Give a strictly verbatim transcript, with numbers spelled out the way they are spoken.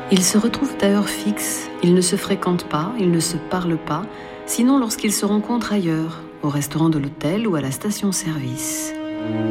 Ils se retrouvent à heure fixe, ils ne se fréquentent pas, ils ne se parlent pas, sinon lorsqu'ils se rencontrent ailleurs, au restaurant de l'hôtel ou à la station-service.